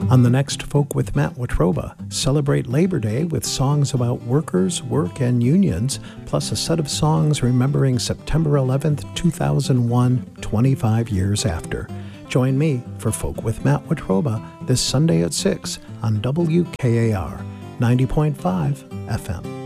On the next Folk with Matt Watroba, celebrate Labor Day with songs about workers, work, and unions, plus a set of songs remembering September 11th, 2001, 25 years after. Join me for Folk with Matt Watroba this Sunday at 6 on WKAR 90.5 FM.